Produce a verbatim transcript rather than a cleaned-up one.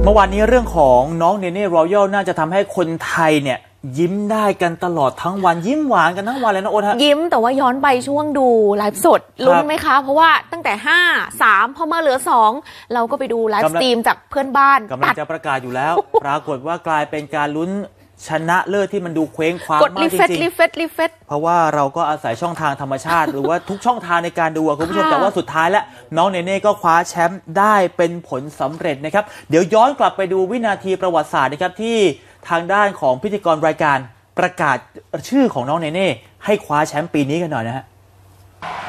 เมื่อวานนี้เรื่องของน้องเนเน่รอยัลน่าจะทำให้คนไทยเนี่ยยิ้มได้กันตลอดทั้งวันยิ้มหวานกันทั้งวันเลยนะโอ๊ตฮะยิ้มแต่ว่าย้อนไปช่วงดูไลฟ์สดลุ้นไหมคะเพราะว่าตั้งแต่ห้า สามพอมาเหลือสองเราก็ไปดูไลฟ์สตรีมจากเพื่อนบ้านกำลังจะประกาศอยู่แล้ว ปรากฏว่ากลายเป็นการลุ้นชนะเลิศที่มันดูเคว้งคว้างมากจริงๆรีเฟซรีเฟซเพราะว่าเราก็อาศัยช่องทางธรรมชาติ หรือว่าทุกช่องทางในการดูคุณผู้ชมแต่ว่าสุดท้ายแล้วน้องเนเน่ก็คว้าแชมป์ได้เป็นผลสำเร็จนะครับเดี๋ยวย้อนกลับไปดูวินาทีประวัติศาสตร์นะครับที่ทางด้านของพิธีกรรายการประกาศชื่อของน้องเนเน่ให้คว้าแชมป์ปีนี้กันหน่อยนะฮะ